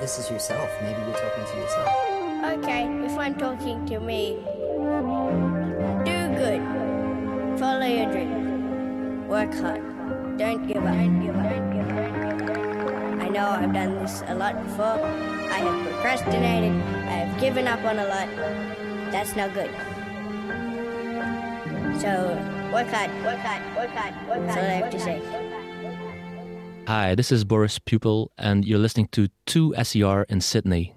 this is yourself. Maybe you're talking to yourself. Okay, if I'm talking to me, do good. Follow your dream. Work hard. Don't give up. I know I've done this a lot before. I have procrastinated. I have given up on a lot. That's no good. So, work hard. That's all I have to say. Hi, this is Boris Pupil, and you're listening to 2SER in Sydney.